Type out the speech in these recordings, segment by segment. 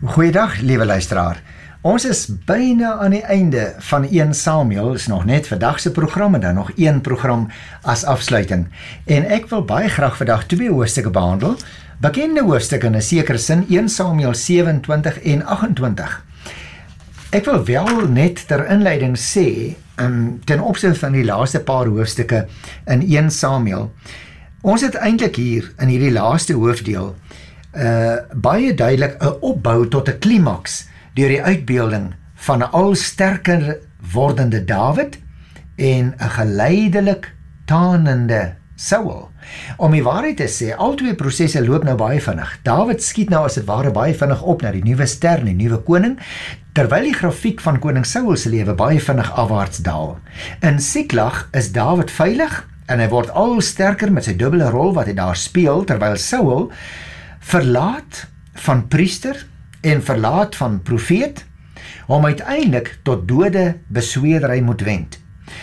Goeiedag, liewe luisteraar. Ons is byna aan die einde van 1 Samuel, is nog net vandag se program en dan nog 1 program as afsluiting. En ek wil baie graag vandag 2 hoofstukke behandel, bekende hoofstukke in 'n sekere sin, 1 Samuel 27 en 28. Ek wil wel net ter inleiding sê, ten opsigte van die laaste paar hoofstukke in 1 Samuel, ons het eintlik hier in hierdie laaste hoofdeel baie duidelik 'n opbou tot 'n klimaks deur die uitbeelding van 'n al sterker wordende Dawid en 'n geleidelik tanende Saul. Om die waarheid te sê, al twee prosesse loop nou baie vinnig. Dawid skiet nou as dit ware baie vinnig op na die nuwe ster en die nuwe koning, terwyl die grafiek van koning Saul se lewe baie vinnig afwaarts daal. In Siklag is Dawid veilig en hy word al sterker met sy dubbele rol wat hy daar speel, terwyl Saul verlaat van priester en verlaat van profeet, om uiteindelik tot dode besweerdery moet wend.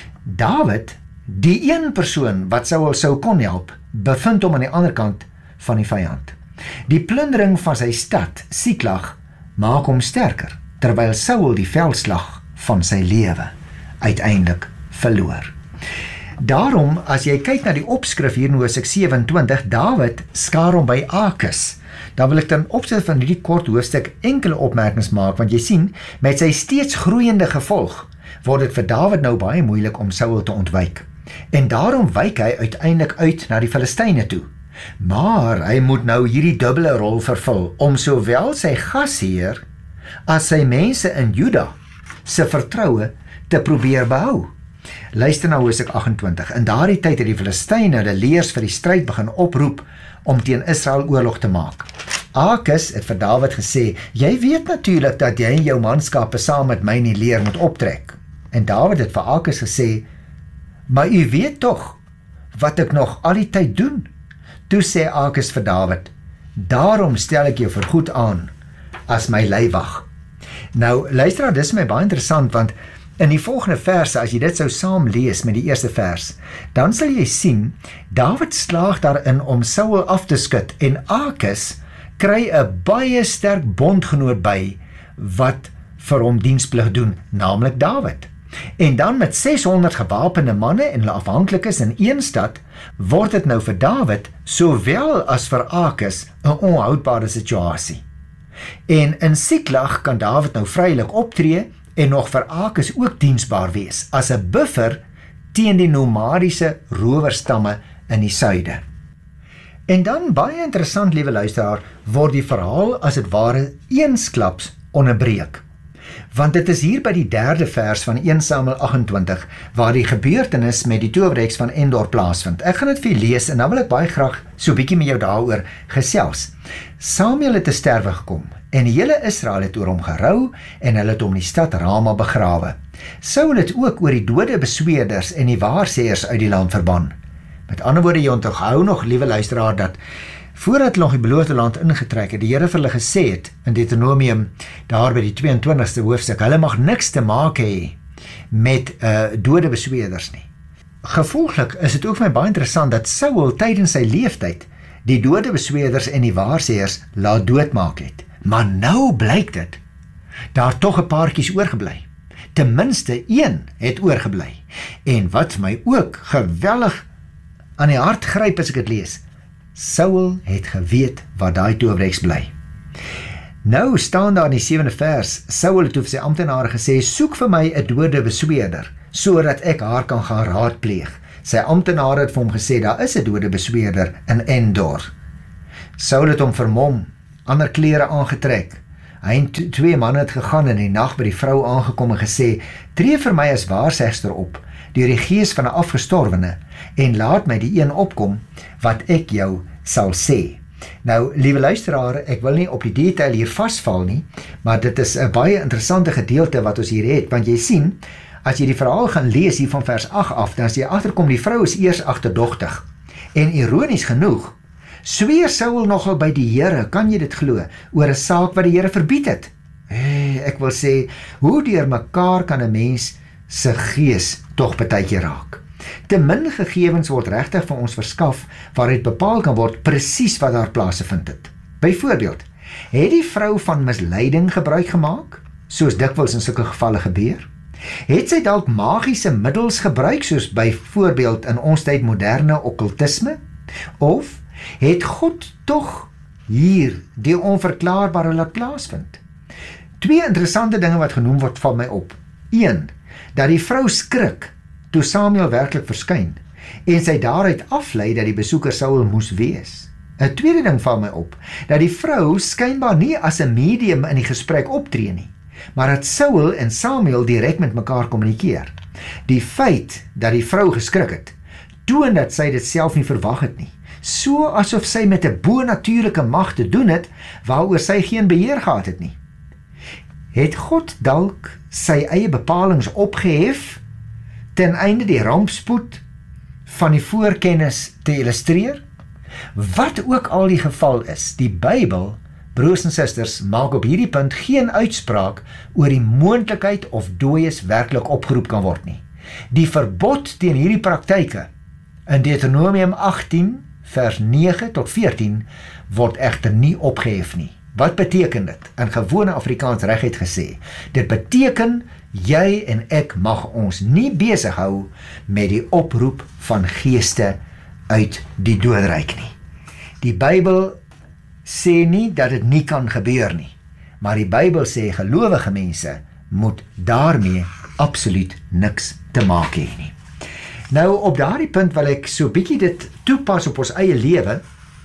Dawid, die een persoon wat Saul sou kon help, bevind hom aan die ander kant van die vyand. Die plundering van sy stad, Siklag, maak hom sterker, terwyl Saul die veldslag van sy lewe uiteindelik verloor. Daarom, as jy kyk na die opskrif hier in Hoofstuk 27, Dawid skaar hom by Akis. Dan wil ek ten opsigte van hierdie kort hoofstuk enkele opmerkings maak, want jy sien, met sy steeds groeiende gevolg, word dit vir Dawid nou baie moeilik om Saul te ontwyk. En daarom wyk hy uiteindelik uit na die Filistyne toe. Maar hy moet nou hierdie dubbele rol vervul, om sowel sy gasheer as sy mense in Juda se vertroue te probeer behou. Luister na Hoofstuk 28. In daardie tyd het die Filistyne hulle leers vir die stryd begin oproep om teen Israel oorlog te maak. Akis het vir Dawid gesê, jy weet natuurlik dat jy en jou manskappe saam met my in die leer moet optrek. En Dawid het vir Akis gesê, maar u weet tog wat ek nog al die tyd doen. Toe sê Akis vir Dawid, daarom stel ek jou vergoed aan as my leiwag. Nou, luister, dis my baie interessant, want in die volgende verse, as jy dit sou saam lees met die eerste vers, dan sal jy sien, Dawid slaag daarin om Saul af te skud en Akis kry 'n baie sterk bondgenoot by wat vir hom diensplig doen, naamlik Dawid. En dan met 600 gewapende manne en hulle afhanklikes in een stad, word dit nou vir Dawid sowel as vir Akis 'n onhoudbare situasie. En in Siklag kan Dawid nou vrylik optree en nog vir Akis ook diensbaar wees as 'n buffer teen die nomadiese rowerstamme in die suide. En dan, baie interessant, liewe luisteraar, word die verhaal as dit ware eensklaps onderbreek. Want dit is hier by die 3de vers van 1 Samuel 28 waar die gebeurtenis met die towerheks van Endor plaasvind. Ek gaan dit vir julle lees en dan wil ek baie graag so 'n bietjie met jou daaroor gesels. Samuel het te sterwe gekom en die hele Israel het oor hom gerou en hulle het hom in die stad Rama begrawe. Saul het ook oor die dode besweerders en die waarsêers uit die land verban. Met ander woorde, jy onthou nog, liewe luisteraar, dat voordat hulle nog die beloofde land ingetrek het, die Here vir hulle gesê het in Deuteronomium, daar by die 22ste hoofstuk, hulle mag niks te maak hê met dode besweerders nie. Gevolglik is dit ook vir my baie interessant dat Saul tydens sy leeftyd die dode besweerders en die waarsêers laat doodmaak het. Maar nou blyk dit, daar tog 'n paartjies oorgebly. Ten minste een het oorgebly. En wat vir my ook geweldig aan die hart gryp as ek dit lees, Saul het geweet waar daai towerheks bly. Nou staan daar in die 7de vers, Saul het vir sy amptenare gesê, soek vir my 'n dode besweerder, sodat ek haar kan gaan raadpleeg. Sy amptenare het vir hom gesê, daar is 'n dode besweerder in Endor. Saul het hom vermom, ander klere aangetrek. Hy en 2 manne het gegaan in die nag by die vrou aangekom en gesê, tree vir my as waarsegster op, deur die gees van 'n afgestorwene, en laat my die een opkom, wat ek jou sal sê. Nou, liewe luisteraar, ek wil nie op die detail hier vasval nie, maar dit is 'n baie interessante gedeelte wat ons hier het, want jy sien, as jy die verhaal gaan lees hier van vers 8 af, dan as jy agterkom, die vrou is eers agterdogtig. En ironies genoeg, sweer Saul nogal by die Here, kan jy dit glo, oor 'n saak wat die Here verbied het. Ek wil sê, hoe deur mekaar kan 'n mens se gees tog partykeer raak. Te min gegevens word regtig vir ons verskaf waaruit bepaal kan word presies wat daar plaasgevind het. Byvoorbeeld, Het die vrou van misleiding gebruik gemaak, soos dikwels in sulke gevalle gebeur? Het sy dalk magiese middels gebruik, soos byvoorbeeld in ons tyd moderne okkultisme? Of het God tog hier die onverklaarbare laat plaasvind? Twee interessante dinge wat genoem word val my op. 1, dat die vrou skrik toe Samuel werklik verskyn en sy daaruit aflei dat die besoeker Saul moes wees. 'n Tweede ding val my op, dat die vrou skynbaar nie as 'n medium in die gesprek optree nie, maar dat Saul en Samuel direk met mekaar kommunikeer. Die feit dat die vrou geskrik het, toon dat sy dit self nie verwag het nie, so asof sy met 'n bo-natuurlike mag te doen het, waaroor sy geen beheer gehad het nie. Het God dalk sy eie bepalings opgehef, ten einde die rampspoed van die voorkennis te illustreer? Wat ook al die geval is, die Bybel, broers en susters, maak op hierdie punt geen uitspraak oor die moontlikheid of dooies werklik opgeroep kan word nie. Die verbod teen hierdie praktyke in Deuteronomium 18 vers 9 tot 14 word egter nie opgehef nie. Wat beteken dit? In gewone Afrikaans reguit gesê, dit beteken jy en ek mag ons nie besig hou met die oproep van geeste uit die doodryk nie. Die Bybel sê nie dat dit nie kan gebeur nie, maar die Bybel sê gelowige mense moet daarmee absoluut niks te maak hê nie. Nou op daardie punt wil ek so bietjie dit toepas op ons eie lewe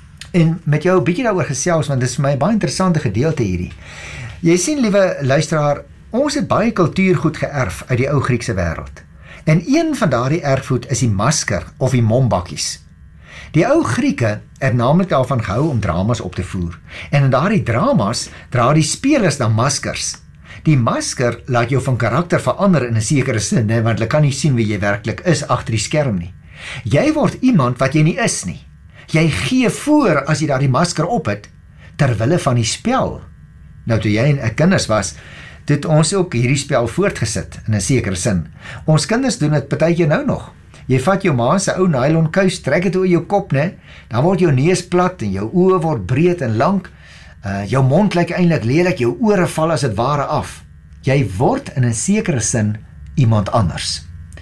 en met jou 'n bietjie daaroor gesels, want dit is vir my 'n baie interessante gedeelte hierdie. Jy sien, liewe luisteraar, ons het baie kultuurgoed geërf uit die ou Griekse wêreld. En een van daardie erfgoed is die masker of die mombakkies. Die ou Grieke het naamlik daarvan gehou om dramas op te voer. En in daardie dramas dra die spelers dan maskers. Die masker laat jou van karakter verander in 'n sekere sin, want hulle kan nie sien wie jy werklik is agter die skerm nie. Jy word iemand wat jy nie is nie. Jy gee voor as jy daardie masker op het, terwille van die spel. Nou toe jy en ek kinders was, het ons ook hierdie spel voortgesit, in 'n sekere sin. Ons kinders doen dit partykeer nou nog. Jy vat jou ma se ou nylon kous, trek dit oor jou kop, né? Dan word jou neus plat en jou oë word breed en lank. Jou mond lyk eintlik lelik, jou ore val as dit ware af. Jy word in 'n sekere sin iemand anders.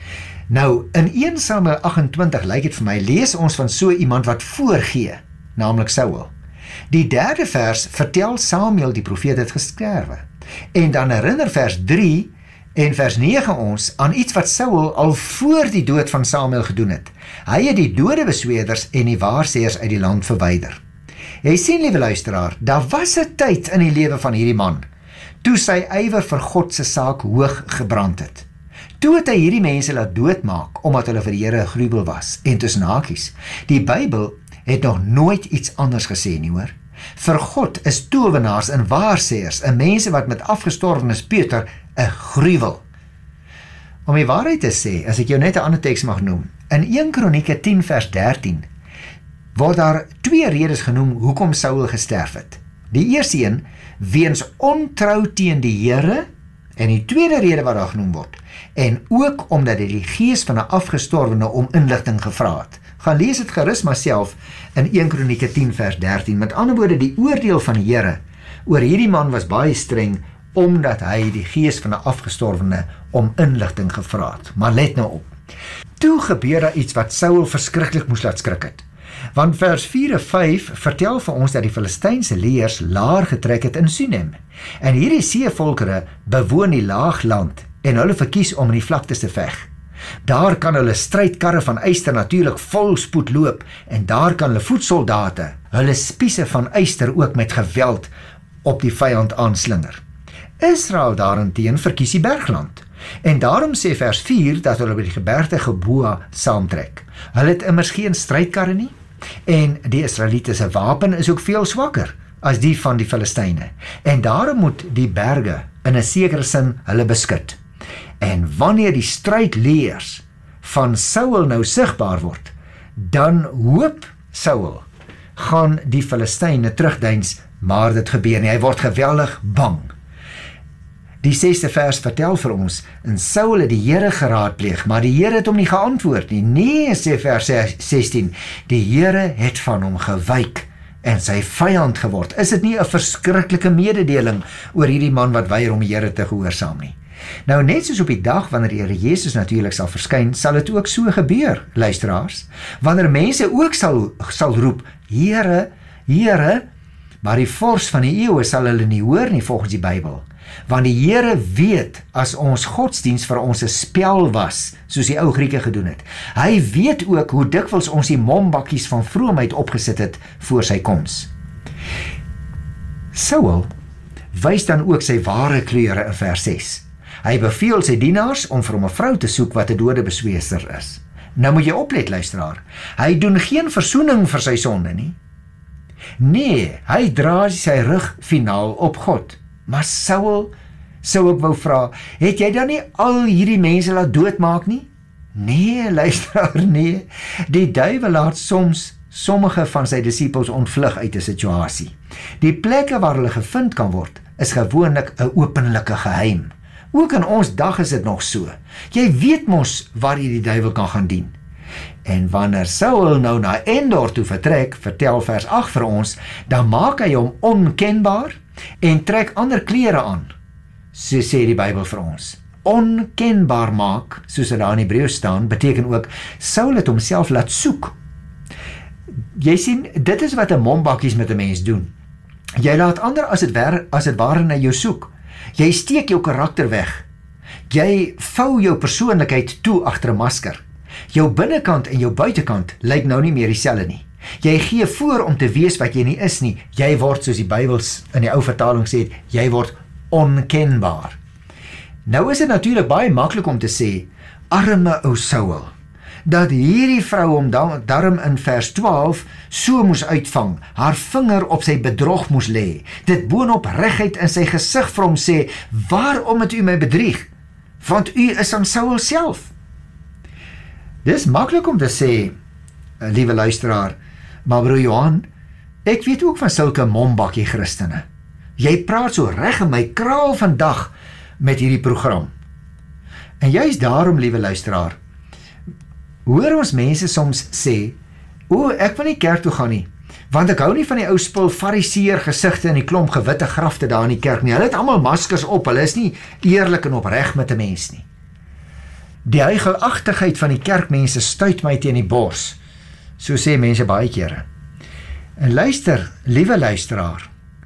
Nou, in 1 Samuel 28 lyk dit vir my, lees ons van so iemand wat voorgee, naamlik Saul. Die 3de vers vertel Samuel die profeet het gesterwe. En dan herinner vers 3 en vers 9 ons aan iets wat Saul al voor die dood van Samuel gedoen het. Hy het die dode besweerders en die waarsêers uit die land verwyder. Jy sien, liewe luisteraar, daar was 'n tyd in die lewe van hierdie man, toe sy ywer vir God se saak hoog gebrand het. Toe het hy hierdie mense laat doodmaak, omdat hulle vir die Here 'n gruwel was, en tussen hakies. Die Bybel het nog nooit iets anders gesê nie, hoor. Vir God is towenaars en waarsêers, en mense wat met afgestorwenes Peter, 'n gruwel. Om die waarheid te sê, as ek jou net 'n ander teks mag noem, in 1 Kronieke 10 vers 13, word daar 2 redes genoem hoekom Saul gesterf het. Die eerste een, weens ontrou teen die Here, en die tweede rede wat daar genoem word, en ook omdat hy die gees van 'n afgestorwene om inligting gevra het. Gaan lees dit gerus maar self in 1 Kronieke 10 vers 13. Met ander woorde, die oordeel van die Here oor hierdie man was baie streng, omdat hy die gees van 'n afgestorwene om inligting gevra het. Maar let nou op. Toe gebeur daar iets wat Saul verskriklik moes laat skrik het. Want vers 4 en 5 vertel vir ons dat die Filistynse leers laer getrek het in Sunem. En hierdie seevolkere bewoon die laagland en hulle verkies om in die vlaktes te veg. Daar kan hulle strydkarre van yster natuurlik vol spoed loop en daar kan hulle voetsoldate hulle spiese van yster ook met geweld op die vyand aanslinger. Israel daarenteen verkies die bergland. En daarom sê vers 4 dat hulle by die gebergte Geboa saamtrek. Hulle het immers geen strydkarre nie, en die Israeliete se wapen is ook veel swakker as die van die Filistyne. En daarom moet die berge in 'n sekere sin hulle beskud. En wanneer die strydleers van Saul nou sigbaar word, dan hoop Saul gaan die Filistyne terugdeins, maar dit gebeur nie. Hy word geweldig bang. Die 6de vers vertel vir ons, en Saul het die Here geraadpleeg, maar die Here het hom nie geantwoord nie. Nee, sê vers 16, die Here het van hom gewyk en sy vyand geword. Is dit nie 'n verskriklike mededeling oor hierdie man wat weier om die Here te gehoorsaam nie? Nou net soos op die dag wanneer die Here Jesus natuurlik sal verskyn, sal dit ook so gebeur, luisteraars. Wanneer mense ook sal roep, Here, Here, maar die vors van die eeue sal hulle nie hoor nie volgens die Bybel. Want die Here weet as ons godsdiens vir ons 'n spel was, soos die ou Grieke gedoen het. Hy weet ook hoe dikwels ons die mombakkies van vroomheid opgesit het voor sy koms. Saul wys dan ook sy ware kleure in vers 6. Hy beveel sy dienaars om vir hom 'n vrou te soek wat 'n dode besweerster is. Nou moet jy oplet, luisteraar. Hy doen geen versoening vir sy sonde nie. Nee, hy draai sy rug finaal op God. Maar Saul sou ek wou vra, het jy dan nie al hierdie mense laat doodmaak nie? Nee, luisteraar, nee. Die duiwel laat soms sommige van sy disippels ontvlug uit 'n situasie. Die plekke waar hulle gevind kan word, is gewoonlik 'n openlike geheim. Ook in ons dag is dit nog so. Jy weet mos waar jy die duiwel kan gaan dien. En wanneer Saul nou na Endor toe vertrek, vertel vers 8 vir ons, dan maak hy hom onkenbaar en trek ander klere aan. So sê die Bybel vir ons. Onkenbaar maak, soos dit daar in Hebreëus staan, beteken ook, Saul het homself laat soek. Jy sien, dit is wat 'n mombakkies met 'n mens doen. Jy laat ander as dit ware na jou soek. Jy steek jou karakter weg. Jy vou jou persoonlikheid toe agter 'n masker. Jou binnekant en jou buitekant lyk nou nie meer dieselfde nie. Jy gee voor om te wees wat jy nie is nie. Jy word, soos die Bybels in die ou vertaling sê, jy word onkenbaar. Nou is dit natuurlik baie maklik om te sê, arme ou Saul, dat hierdie vrou hom darm in vers 12 so moes uitvang, haar vinger op sy bedrog moes lê, dit boonop reguit in sy gesig vir hom sê, waarom het u my bedrieg? Want u is aan Saul self. Dis maklik om te sê, liewe luisteraar, maar broer Johan, ek weet ook van sulke mombakkie Christene. Jy praat so reg in my kraal vandag met hierdie program. En juist daarom, liewe luisteraar, hoor ons mense soms sê, ek wil nie kerk toe gaan nie, want ek hou nie van die ou spul fariseer gesigte en die klomp gewitte grafte daar in die kerk nie. Hulle het almal maskers op, hulle is nie eerlik en opreg met 'n mens nie. Die huigelagtigheid van die kerkmense stuit my teen die bors, so sê mense baie kere. En luister, liewe luisteraar,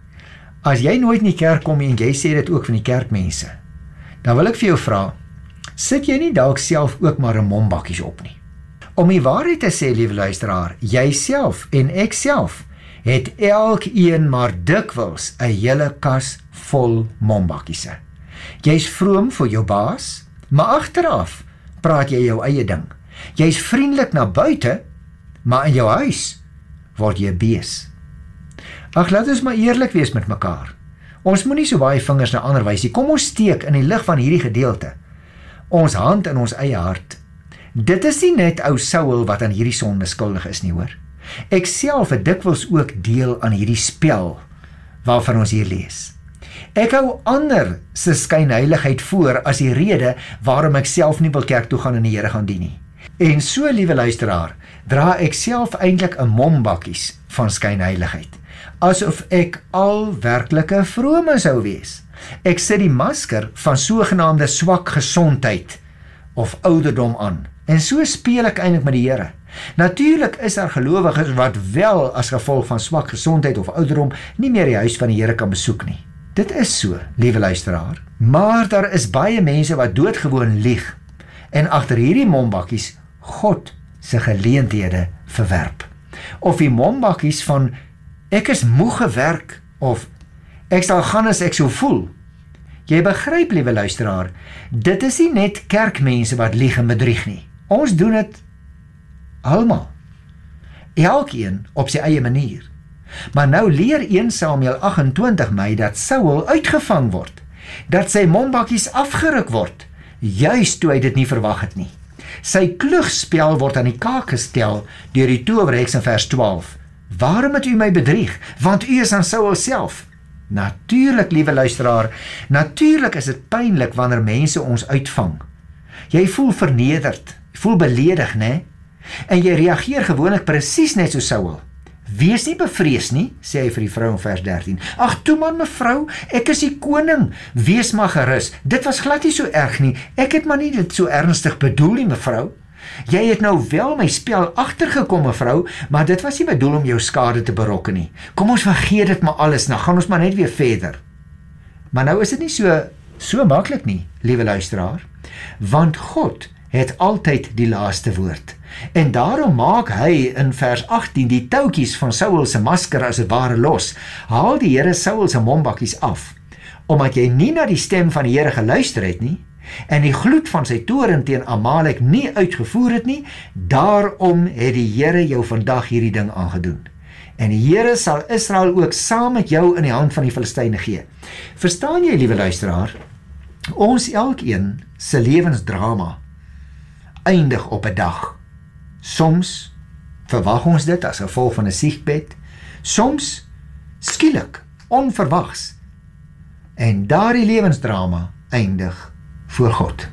as jy nooit in die kerk kom en jy sê dit ook van die kerkmense, dan wil ek vir jou vra, sit jy nie dalk self ook maar 'n mombakkies op nie? Om die waarheid te sê, liewe luisteraar, jy self en ek self het elkeen maar dikwels 'n hele kas vol mombakkiese. Jy's vroom vir jou baas, maar agteraf praat jy jou eie ding. Jy's vriendelik na buite, maar in jou huis word jy 'n bees. Ag, laat ons maar eerlik wees met mekaar. Ons moenie so baie vingers na ander wys nie. Kom ons steek in die lig van hierdie gedeelte ons hand in ons eie hart. Dit is nie net ou Saul wat aan hierdie sonde skuldig is nie, hoor. Ek self het dikwels ook deel aan hierdie spel waarvan ons hier lees. Ek hou ander se skynheiligheid voor as die rede waarom ek self nie wil kerk toe gaan en die Here gaan dien nie. En so, liewe luisteraar, dra ek self eintlik 'n mombakkies van skynheiligheid, asof ek al werklike vrome sou wees. Ek sit die masker van sogenaamde swak gesondheid of ouderdom aan, en so speel ek eintlik met die Here. Natuurlik is daar gelowiges wat wel as gevolg van swak gesondheid of ouderdom nie meer die huis van die Here kan besoek nie. Dit is so, liewe luisteraar. Maar daar is baie mense wat doodgewoon lieg en agter hierdie mombakkies God se geleenthede verwerp. Of die mombakkies van ek is moeg gewerk of ek sal gaan as ek so voel. Jy begryp, liewe luisteraar, dit is nie net kerkmense wat lieg en bedrieg nie. Ons doen dit almal. Elkeen op sy eie manier. Maar nou leer 1 Samuel 28 my dat Saul uitgevang word, dat sy mombakkies afgeruk word, juist toe hy dit nie verwag het nie. Sy klugspel word aan die kaak gestel deur die towerheks in vers 12. Waarom het u my bedrieg? Want u is aan Saul self. Natuurlik, liewe luisteraar, natuurlik is dit pynlik wanneer mense ons uitvang. Jy voel vernederd, jy voel beledig, né? En jy reageer gewoonlik presies net so Saul. Wees nie bevrees nie, sê hy vir die vrou in vers 13. Ag toe man mevrou, ek is die koning, wees maar gerus. Dit was glad nie so erg nie, ek het maar nie dit so ernstig bedoel nie mevrou. Jy het nou wel my spel agtergekom mevrou, maar dit was nie bedoel om jou skade te berokken nie. Kom ons vergeet dit maar alles, nou gaan ons maar net weer verder. Maar nou is dit nie so maklik nie, liewe luisteraar, want God het altyd die laaste woord. En daarom maak hy in vers 18 die touwtjies van Saul se masker as het ware los. Haal die Here Saul se mombakkies af, omdat jy nie na die stem van die Here geluister het nie, en die gloed van sy toorn teen Amalek nie uitgevoer het nie, daarom het die Here jou vandag hierdie ding aangedoen. En die Here sal Israel ook saam met jou in die hand van die Filistyne gee. Verstaan jy, liewe luisteraar, ons elkeen se lewensdrama eindig op 'n dag. Soms verwag ons dit as gevolg van 'n siekbed, soms skielik, onverwags. En daardie lewensdrama eindig voor God.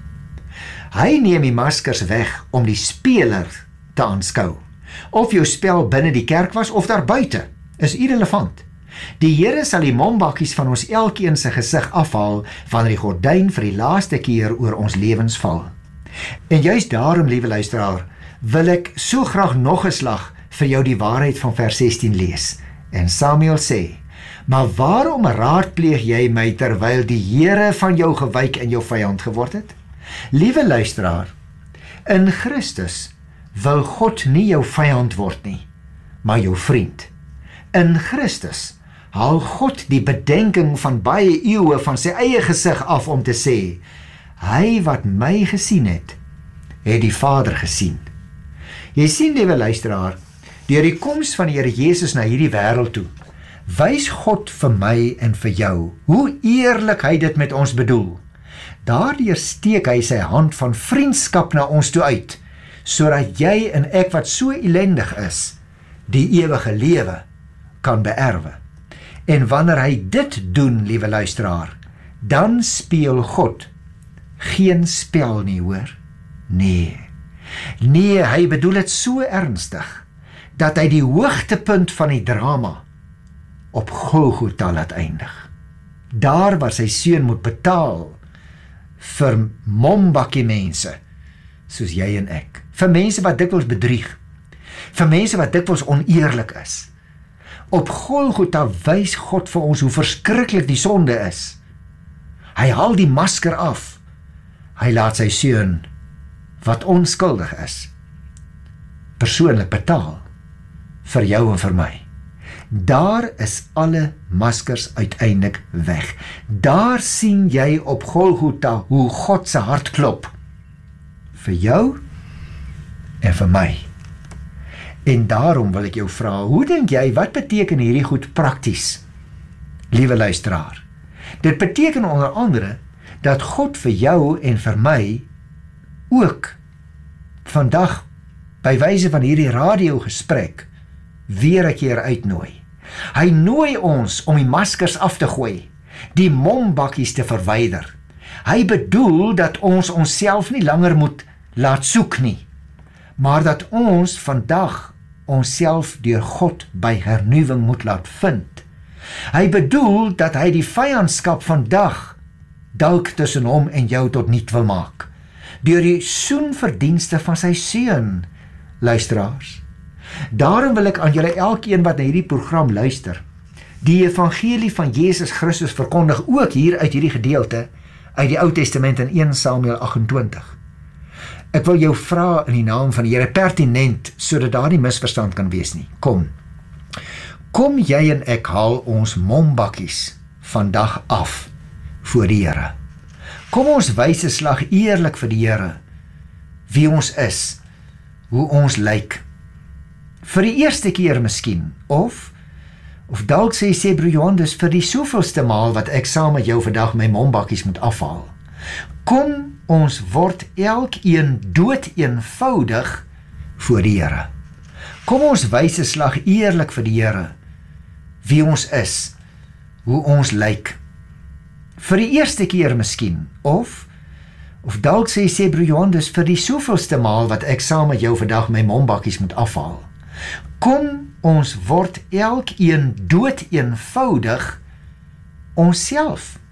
Hy neem die maskers weg om die speler te aanskou. Of jou spel binne die kerk was of daar buite, is irrelevant. Die Here sal die mombakkies van ons elkeen se gesig afhaal wanneer die gordyn vir die laaste keer oor ons lewens val. En juist daarom, liewe luisteraar, wil ek so graag nog 'n slag vir jou die waarheid van vers 16 lees. En Samuel sê, maar waarom raadpleeg jy my terwyl die Here van jou gewyk en jou vyand geword het? Liewe luisteraar, in Christus wil God nie jou vyand word nie, maar jou vriend. In Christus haal God die bedenking van baie eeue van sy eie gesig af om te sê, hy wat my gesien het die Vader gesien. Jy sien, liewe luisteraar, deur die koms van die Here Jesus na hierdie wêreld toe, wys God vir my en vir jou hoe eerlik hy dit met ons bedoel. Daardeur steek hy sy hand van vriendskap na ons toe uit, sodat jy en ek wat so ellendig is, die ewige lewe kan beerwe. En wanneer hy dit doen, liewe luisteraar, dan speel God geen spel nie, hoor? Nee, hy bedoel dit so ernstig, dat hy die hoogtepunt van die drama op Golgotha laat eindig. Daar waar sy seun moet betaal vir mombakkie mense, soos jy en ek, vir mense wat dikwels bedrieg, vir mense wat dikwels oneerlik is. Op Golgotha wys God vir ons hoe verskriklik die sonde is. Hy haal die masker af. Hy laat sy seun, wat onskuldig is, persoonlik betaal vir jou en vir my. Daar is alle maskers uiteindelik weg. Daar sien jy op Golgotha hoe God se hart klop. Vir jou en vir my. En daarom wil ek jou vra, hoe dink jy, wat beteken hierdie goed prakties? Liewe luisteraar, dit beteken onder andere dat God vir jou en vir my ook vandag by wyse van hierdie radiogesprek weer 'n keer uitnooi. Hy nooi ons om die maskers af te gooi, die mombakkies te verwyder. Hy bedoel dat ons onsself nie langer moet laat soek nie, maar dat ons vandag onsself deur God by hernuwing moet laat vind. Hy bedoel dat hy die vyandskap vandag dalk tussen hom en jou tot niet wil maak, deur die soenverdienste van sy seun, luisteraars. Daarom wil ek aan julle elkeen wat na hierdie program luister, die evangelie van Jesus Christus verkondig, ook hier uit hierdie gedeelte, uit die Ou Testament in 1 Samuel 28. Ek wil jou vra in die naam van die Here pertinent, sodat daar nie misverstand kan wees nie. Kom jy en ek haal ons mombakkies vandag af voor die Here. Kom ons wys 'n slag eerlik vir die Here, wie ons is, hoe ons lyk. Vir die eerste keer miskien, of dalk sê broer Johannes, vir die soveelste maal wat ek saam met jou vandag my mombakkies moet afhaal. Kom ons word elkeen dood eenvoudig voor die Here. Kom ons wys 'n slag eerlik vir die Here, wie ons is, hoe ons lyk. Vir die eerste keer miskien, of dalk sê broer Johannes, vir die soveelste maal wat ek saam met jou vandag my mombakkies moet afhaal. Kom ons word elkeen dood eenvoudig onsself.